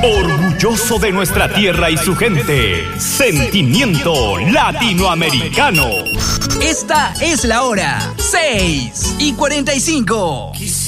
Orgulloso de nuestra tierra y su gente. Sentimiento latinoamericano. Esta es la hora. 6:45.